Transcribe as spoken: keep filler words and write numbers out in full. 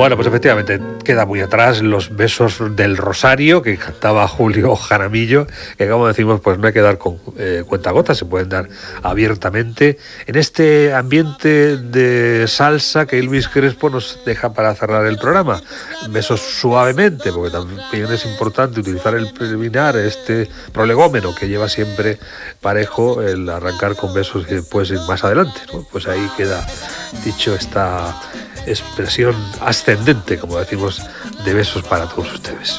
Bueno, pues efectivamente queda muy atrás Los besos del Rosario, que cantaba Julio Jaramillo, que como decimos, pues no hay que dar con eh, cuentagotas, se pueden dar abiertamente en este ambiente de salsa que Elvis Crespo nos deja para cerrar el programa. Besos suavemente, porque también es importante utilizar el preliminar, este prolegómeno que lleva siempre parejo el arrancar con besos y después ir más adelante, ¿no? Pues ahí queda dicho esta expresión ascendente, como decimos, de besos para todos ustedes.